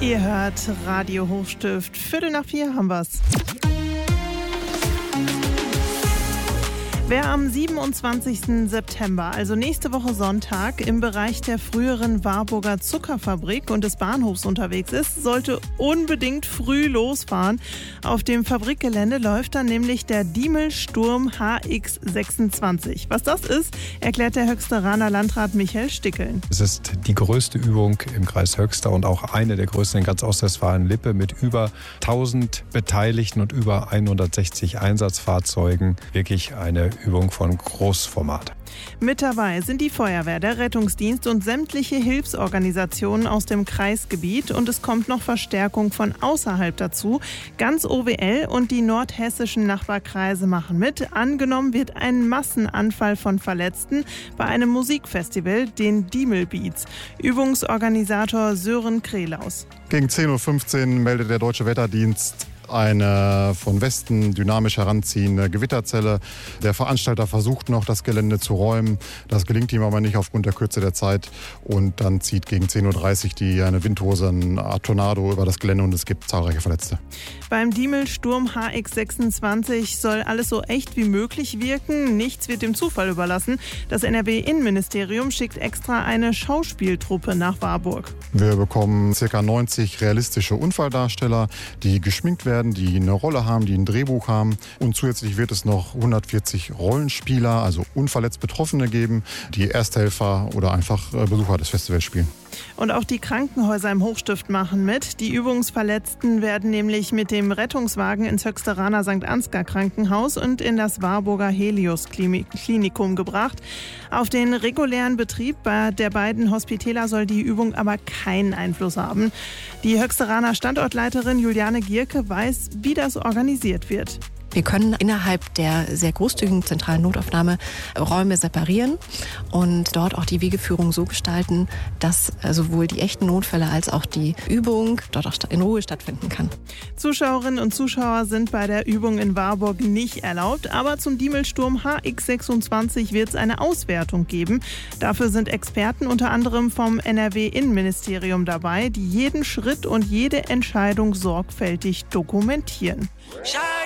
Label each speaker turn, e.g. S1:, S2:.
S1: Ihr hört Radio Hochstift. 3:45 haben wir's. Wer am 27. September, also nächste Woche Sonntag, im Bereich der früheren Warburger Zuckerfabrik und des Bahnhofs unterwegs ist, sollte unbedingt früh losfahren. Auf dem Fabrikgelände läuft dann nämlich der Diemel-Sturm HX26. Was das ist, erklärt der Höxteraner Landrat Michael Stickeln.
S2: Es ist die größte Übung im Kreis Höxter und auch eine der größten in ganz Ostwestfalen-Lippe mit über 1000 Beteiligten und über 160 Einsatzfahrzeugen. Wirklich eine Übung von Großformat.
S1: Mit dabei sind die Feuerwehr, der Rettungsdienst und sämtliche Hilfsorganisationen aus dem Kreisgebiet. Und es kommt noch Verstärkung von außerhalb dazu. Ganz OWL und die nordhessischen Nachbarkreise machen mit. Angenommen wird ein Massenanfall von Verletzten bei einem Musikfestival, den Diemel Beats. Übungsorganisator Sören Krelaus.
S3: Gegen 10:15 Uhr meldet der Deutsche Wetterdienst eine von Westen dynamisch heranziehende Gewitterzelle. Der Veranstalter versucht noch, das Gelände zu räumen. Das gelingt ihm aber nicht aufgrund der Kürze der Zeit. Und dann zieht gegen 10:30 Uhr eine Windhose, eine Art Tornado über das Gelände und es gibt zahlreiche Verletzte.
S1: Beim Diemel-Sturm HX26 soll alles so echt wie möglich wirken. Nichts wird dem Zufall überlassen. Das NRW-Innenministerium schickt extra eine Schauspieltruppe nach Warburg.
S3: Wir bekommen ca. 90 realistische Unfalldarsteller, die geschminkt werden, die eine Rolle haben, die ein Drehbuch haben. Und zusätzlich wird es noch 140 Rollenspieler, also unverletzt Betroffene geben, die Ersthelfer oder einfach Besucher des Festivals spielen.
S1: Und auch die Krankenhäuser im Hochstift machen mit. Die Übungsverletzten werden nämlich mit dem Rettungswagen ins Höxteraner St. Ansgar Krankenhaus und in das Warburger Helios Klinikum gebracht. Auf den regulären Betrieb der beiden Hospitäler soll die Übung aber keinen Einfluss haben. Die Höxteraner Standortleiterin Juliane Gierke weiß, wie das organisiert wird.
S4: Wir können innerhalb der sehr großzügigen zentralen Notaufnahmeräume separieren und dort auch die Wegeführung so gestalten, dass sowohl die echten Notfälle als auch die Übung dort auch in Ruhe stattfinden kann.
S1: Zuschauerinnen und Zuschauer sind bei der Übung in Warburg nicht erlaubt, aber zum Diemel-Sturm HX26 wird es eine Auswertung geben. Dafür sind Experten unter anderem vom NRW-Innenministerium dabei, die jeden Schritt und jede Entscheidung sorgfältig dokumentieren.